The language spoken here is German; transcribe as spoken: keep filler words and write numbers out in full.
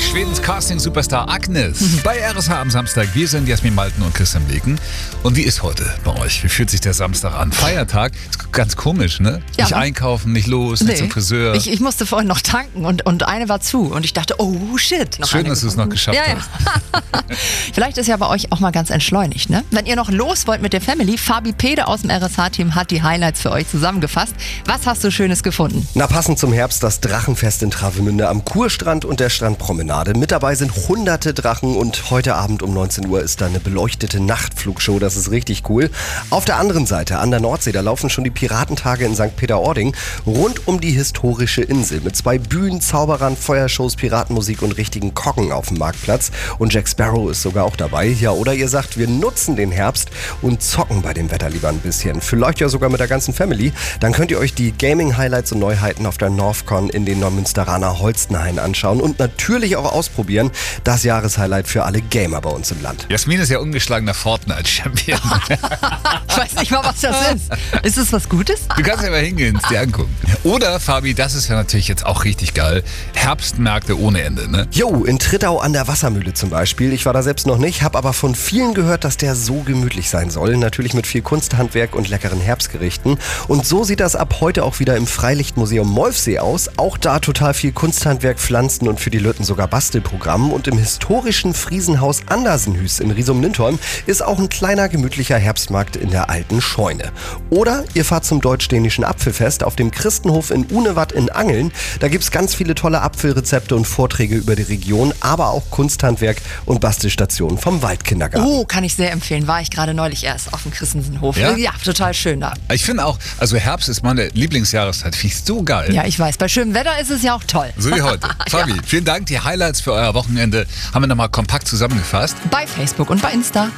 Schwedens Casting-Superstar Agnes bei R S H am Samstag. Wir sind Jasmin Malten und Christian Leken. Und wie ist heute bei euch? Wie fühlt sich der Samstag an? Feiertag? Ist ganz komisch, ne? Ja, nicht ne? einkaufen, nicht los, nicht Nee. zum Friseur. Ich, ich musste vorhin noch tanken und, und eine war zu. Und ich dachte, oh shit. Noch Schön, eine dass du es noch geschafft ja, ja. Vielleicht ist ja bei euch auch mal ganz entschleunigt, ne? Wenn ihr noch los wollt mit der Family, Fabi Pede aus dem R S H-Team hat die Highlights für euch zusammengefasst. Was hast du Schönes gefunden? Na, passend zum Herbst das Drachenfest in Travemünde am Kurstrand und der Strandpromenade. Mit dabei sind hunderte Drachen und heute Abend um neunzehn Uhr ist da eine beleuchtete Nachtflugshow. Das ist richtig cool. Auf der anderen Seite, an der Nordsee, da laufen schon die Piratentage in Sankt Peter-Ording rund um die historische Insel. Mit zwei Bühnen, Zauberern, Feuershows, Piratenmusik und richtigen Kocken auf dem Marktplatz. Und Jack Sparrow ist sogar auch dabei. Ja, oder ihr sagt, wir nutzen den Herbst und zocken bei dem Wetter lieber ein bisschen. Vielleicht ja sogar mit der ganzen Family. Dann könnt ihr euch die Gaming-Highlights und Neuheiten auf der Northcon in den Neumünsteraner Holstenhain anschauen und natürlich auch ausprobieren. Das Jahreshighlight für alle Gamer bei uns im Land. Jasmin ist ja ungeschlagener Fortnite-Champion. Ich weiß nicht mal, was das ist. Ist es was Gutes? Du kannst ja mal hingehen, es dir angucken. Oder, Fabi, das ist ja natürlich jetzt auch richtig geil, Herbstmärkte ohne Ende, ne? Jo, in Trittau an der Wassermühle zum Beispiel. Ich war da selbst noch nicht, habe aber von vielen gehört, dass der so gemütlich sein soll. Natürlich mit viel Kunsthandwerk und leckeren Herbstgerichten. Und so sieht das ab heute auch wieder im Freilichtmuseum Molfsee aus. Auch da total viel Kunsthandwerk, Pflanzen und für die Lütten sogar Bastelprogramm. Und im historischen Friesenhaus Andersenhüs in Riesum-Lindholm ist auch ein kleiner gemütlicher Herbstmarkt in der alten Scheune. Oder ihr fahrt zum deutsch-dänischen Apfelfest auf dem Christenhof in Unewatt in Angeln. Da gibt's ganz viele tolle Apfelrezepte und Vorträge über die Region, aber auch Kunsthandwerk und Bastelstationen vom Waldkindergarten. Oh, kann ich sehr empfehlen. War ich gerade neulich erst auf dem Christensenhof. Ja? Ja, total schön da. Ich finde auch, also Herbst ist meine Lieblingsjahreszeit. Finde ich so geil. Ja, ich weiß. Bei schönem Wetter ist es ja auch toll. So wie heute. Fabi, vielen Dank. Die Highlights für euer Wochenende haben wir nochmal kompakt zusammengefasst. Bei Facebook und bei Insta.